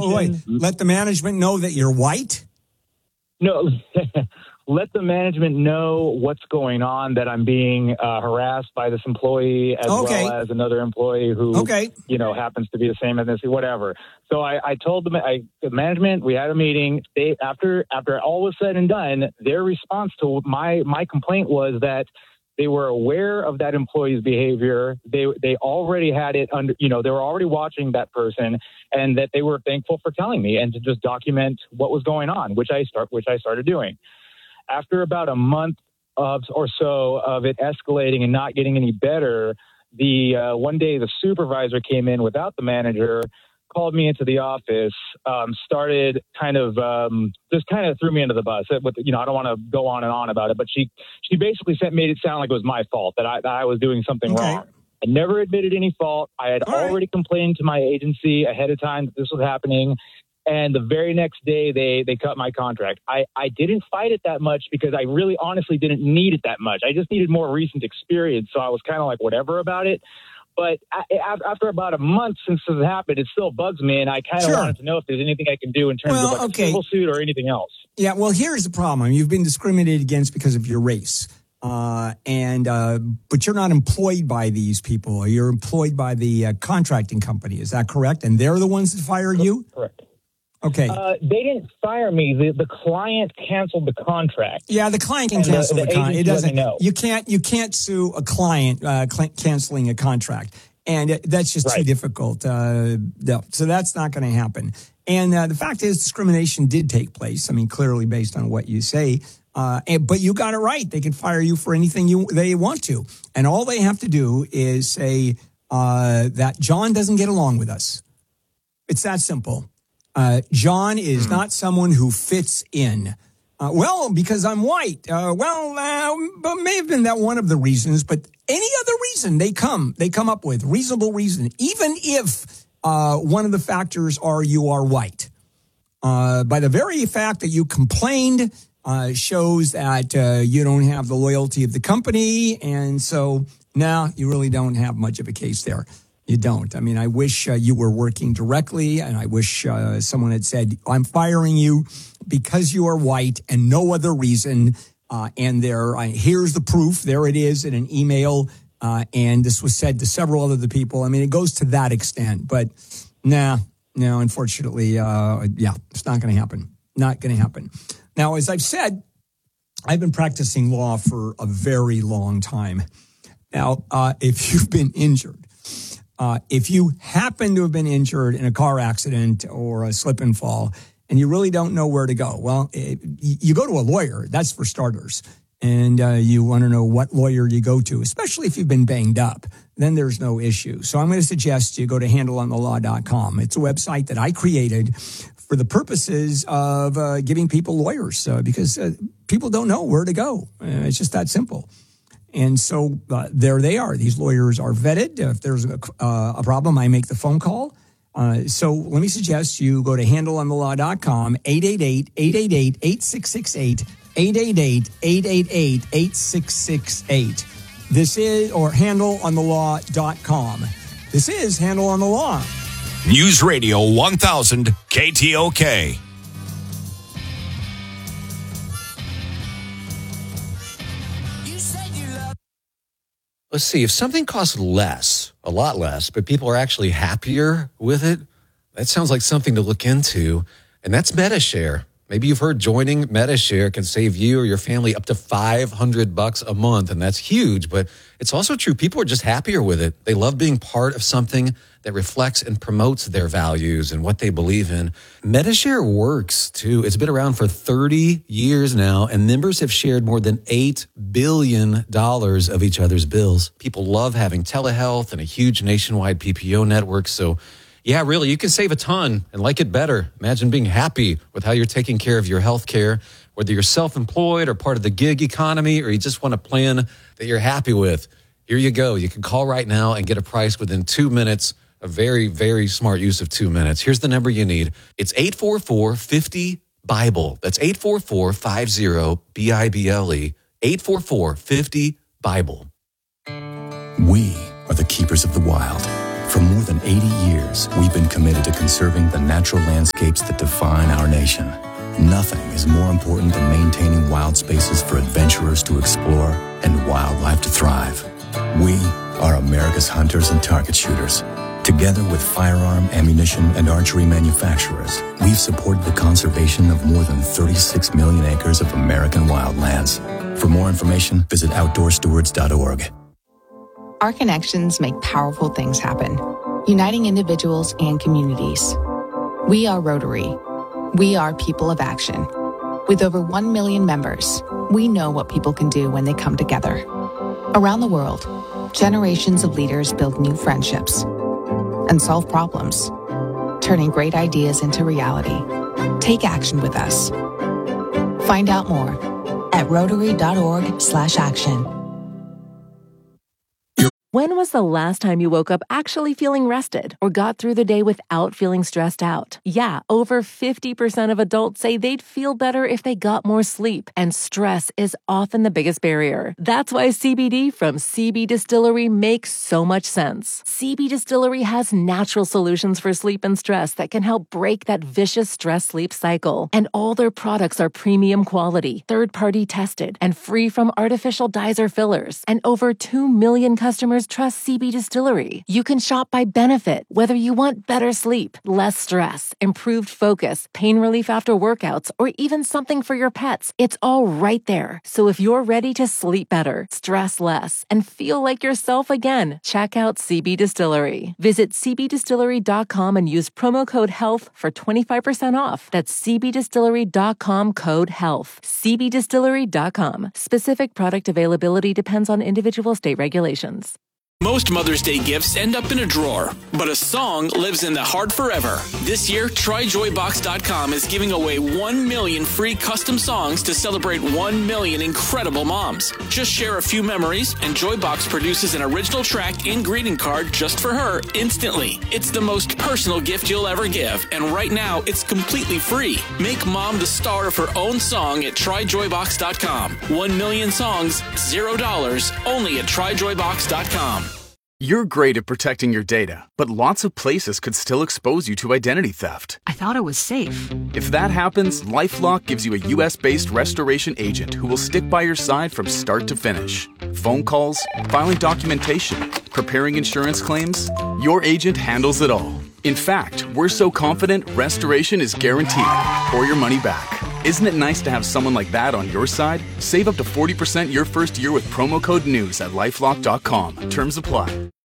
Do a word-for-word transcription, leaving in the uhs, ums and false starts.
oh, wait. Let the management know that you're white? No, let the management know what's going on, that I'm being uh, harassed by this employee as okay. well as another employee who, okay. you know, happens to be the same ethnicity, whatever. So I, I told them, I, the management, we had a meeting. They, after after all was said and done, their response to my my complaint was that they were aware of that employee's behavior. They they already had it under, you know, they were already watching that person, and that they were thankful for telling me and to just document what was going on, which I start which I started doing. After about a month of or so of it escalating and not getting any better, the uh, one day the supervisor came in without the manager, called me into the office, um, started kind of um, just kind of threw me under the bus. With, you know, I don't want to go on and on about it, but she she basically said, made it sound like it was my fault, that I, that I was doing something okay. wrong. I never admitted any fault. I had All already right. complained to my agency ahead of time that this was happening. And the very next day, they they cut my contract. I, I didn't fight it that much because I really honestly didn't need it that much. I just needed more recent experience. So I was kind of like whatever about it. But after about a month since this happened, it still bugs me, and I kind of sure. wanted to know if there's anything I can do in terms well, of like okay. a civil suit or anything else. Yeah, well, here's the problem. You've been discriminated against because of your race, uh, and uh, but you're not employed by these people. You're employed by the uh, contracting company. Is that correct? And they're the ones that fired you? Correct. Okay. Uh, they didn't fire me. The, the client canceled the contract. Yeah, the client can cancel the, the, the contract. It doesn't. Know. You can't. You can't sue a client uh, cl- canceling a contract, and it, that's just right. too difficult. Uh, no, so that's not going to happen. And uh, the fact is, discrimination did take place. I mean, clearly based on what you say. Uh, and, but you got it right. They can fire you for anything you they want to, and all they have to do is say uh, that John doesn't get along with us. It's that simple. Uh, John is mm. not someone who fits in. Uh, well, because I'm white. Uh, well, uh, may have been that one of the reasons, but any other reason they come, they come up with reasonable reason, even if uh, one of the factors are you are white. Uh, by the very fact that you complained uh, shows that uh, you don't have the loyalty of the company, and so now you really don't have much of a case there. You don't. I mean, I wish uh, you were working directly, and I wish uh, someone had said, I'm firing you because you are white and no other reason. Uh, and there, uh, here's the proof. There it is in an email. Uh, and this was said to several other people. I mean, it goes to that extent. But nah, no, unfortunately, uh, yeah, it's not going to happen. Not going to happen. Now, as I've said, I've been practicing law for a very long time. Now, uh, if you've been injured, Uh, if you happen to have been injured in a car accident or a slip and fall, and you really don't know where to go, well, it, you go to a lawyer. That's for starters. And uh, you want to know what lawyer you go to, especially if you've been banged up. Then there's no issue. So I'm going to suggest you go to handle on the law dot com. It's a website that I created for the purposes of uh, giving people lawyers uh, because uh, people don't know where to go. Uh, it's just that simple. And so uh, there they are. These lawyers are vetted. If there's a, uh, a problem, I make the phone call. Uh, so let me suggest you go to handle on the law dot com, eight eight eight, eight eight eight, eight six six eight, eight eight eight, eight eight eight, eight six six eight. This is, or handle on the law dot com. This is Handle on the Law. News Radio one thousand K T O K. Let's see, if something costs less, a lot less, but people are actually happier with it, that sounds like something to look into. And that's MediShare. Maybe you've heard joining MediShare can save you or your family up to five hundred bucks a month. And that's huge, but it's also true. People are just happier with it. They love being part of something that reflects and promotes their values and what they believe in. MediShare works too. It's been around for thirty years now, and members have shared more than eight billion dollars of each other's bills. People love having telehealth and a huge nationwide P P O network. So yeah, really, you can save a ton and like it better. Imagine being happy with how you're taking care of your health care, whether you're self-employed or part of the gig economy, or you just want a plan that you're happy with. Here you go. You can call right now and get a price within two minutes. A very, very smart use of two minutes. Here's the number you need. It's eight four four, five zero, BIBLE. That's eight four four, five zero, B I B L E. eight four four, five zero, BIBLE. We are the keepers of the wild. For more than eighty years, we've been committed to conserving the natural landscapes that define our nation. Nothing is more important than maintaining wild spaces for adventurers to explore and wildlife to thrive. We are America's hunters and target shooters. Together with firearm, ammunition, and archery manufacturers, we've supported the conservation of more than thirty-six million acres of American wildlands. For more information, visit outdoor stewards dot org. Our connections make powerful things happen, uniting individuals and communities. We are Rotary. We are people of action. With over one million members, we know what people can do when they come together. Around the world, generations of leaders build new friendships and solve problems, turning great ideas into reality. Take action with us. Find out more at rotary.org slash action. When was the last time you woke up actually feeling rested or got through the day without feeling stressed out? Yeah, over fifty percent of adults say they'd feel better if they got more sleep, and stress is often the biggest barrier. That's why C B D from C B Distillery makes so much sense. C B Distillery has natural solutions for sleep and stress that can help break that vicious stress-sleep cycle. And all their products are premium quality, third-party tested, and free from artificial dyes or fillers. And over two million customers trust C B Distillery. You can shop by benefit, whether you want better sleep, less stress, improved focus, pain relief after workouts, or even something for your pets. It's all right there. So if you're ready to sleep better, stress less, and feel like yourself again, check out C B Distillery. Visit c b distillery dot com and use promo code HEALTH for twenty-five percent off. That's c b distillery dot com code HEALTH. c b distillery dot com. Specific product availability depends on individual state regulations. Most Mother's Day gifts end up in a drawer, but a song lives in the heart forever. This year, try joy box dot com is giving away one million free custom songs to celebrate one million incredible moms. Just share a few memories, and Joybox produces an original track and greeting card just for her instantly. It's the most personal gift you'll ever give, and right now, it's completely free. Make mom the star of her own song at try joy box dot com. One million songs, zero dollars, only at try joy box dot com. You're great at protecting your data, but lots of places could still expose you to identity theft. I thought it was safe. If that happens, LifeLock gives you a U S-based restoration agent who will stick by your side from start to finish. Phone calls, filing documentation, preparing insurance claims, your agent handles it all. In fact, we're so confident restoration is guaranteed or your money back. Isn't it nice to have someone like that on your side? Save up to forty percent your first year with promo code NEWS at lifelock dot com. Terms apply.